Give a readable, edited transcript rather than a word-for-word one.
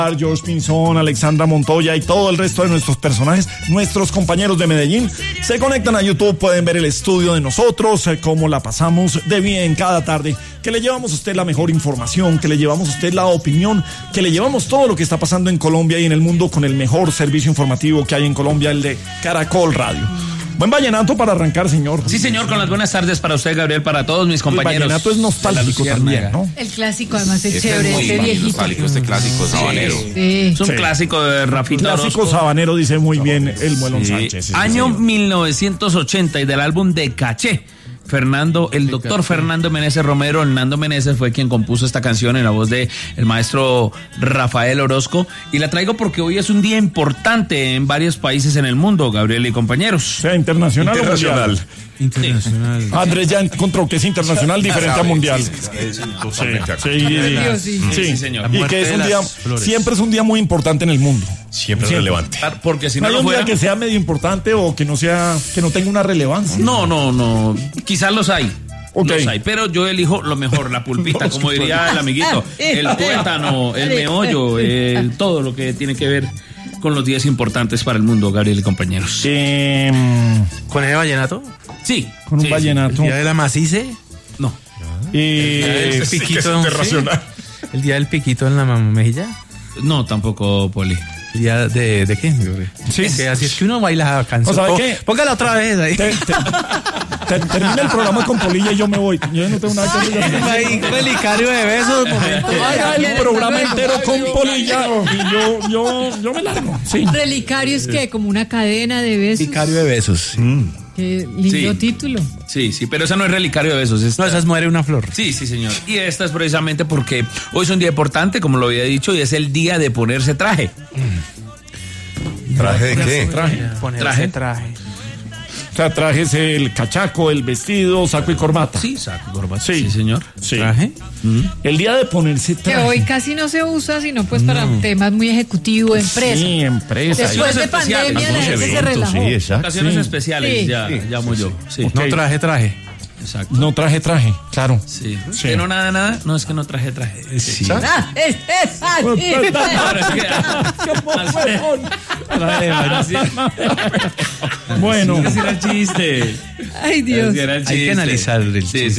George Pinzón, Alexandra Montoya y todo el resto de nuestros personajes, nuestros compañeros de Medellín, se conectan a YouTube, pueden ver el estudio de nosotros, cómo la pasamos de bien cada tarde, que le llevamos a usted la mejor información, que le llevamos a usted la opinión, que le llevamos todo lo que está pasando en Colombia y en el mundo con el mejor servicio informativo que hay en Colombia, el de Caracol Radio. Buen vallenato para arrancar, señor. Sí, señor, con las buenas tardes para usted, Gabriel, para todos mis compañeros. El vallenato es nostálgico también, ¿no? El clásico, además, es chévere, ese viejito. Este clásico sabanero. Sí. Es un clásico de Rafito Clásico Orozco. sabanero, dice muy bien el Muelón Sánchez. Sí, Año 1980 y del álbum de Caché. El doctor Fernando Meneses Romero, Hernando Meneses, fue quien compuso esta canción en la voz de el maestro Rafael Orozco, y la traigo porque hoy es un día importante en varios países en el mundo, Gabriel y compañeros. Sea internacional o mundial. Internacional. Andrés ya encontró que es internacional diferente a mundial. Sí, señor. Y que es un día, siempre es un día muy importante en el mundo. Siempre relevante. Porque si no hay lo un fuera, día que sea medio importante o que no tenga una relevancia. No. Quizás los hay. Okay. Los hay, pero yo elijo lo mejor, la pulpita, como diría el amiguito, el tuétano, el meollo, todo lo que tiene que ver con los días importantes para el mundo, Gabriel y compañeros. ¿Con el vallenato? Sí. Con un vallenato. ¿El día de la macice? No. ¿El piquito? ¿El día del piquito en la mejilla? No, tampoco, Poli. ¿El día de qué? Sí. Es que así es que uno baila la canción. ¿Sabe qué? Póngala otra vez ahí. Termina el programa con Polilla y yo me voy. Yo no tengo nada que hacer. Ahí, relicario de besos. Haga el programa entero con Polilla y yo me largo. Sí. Relicario es que como una cadena de besos. Relicario de besos. Qué lindo Sí. título. Sí, pero esa no es relicario de besos. No, esa es muere una flor. Sí, señor. Y esta es precisamente porque hoy es un día importante, como lo había dicho, y es el día de ponerse traje. ¿Traje de qué? Traje. O sea, trajes el cachaco, el vestido, saco y corbata. Sí, saco y corbata. Sí. Sí, señor. Sí. ¿Traje? El día de ponerse Que traje. hoy casi no se usa, sino pues para temas muy ejecutivos, empresa. Sí, empresa. Después de especiales, pandemia la gente se relajó. Sí, exacto. Ocasiones Sí. especiales, Sí. ya llamo yo. Sí, Ok. No traje. exacto. No traje, claro. Sí. Sí. ¿Que no nada? No, es que no traje. Sí. Ah, es así. Ahora es que- Bueno. Ese era el chiste. Ay, Dios. Ese era el Hay que chiste. analizar el Sí, chiste.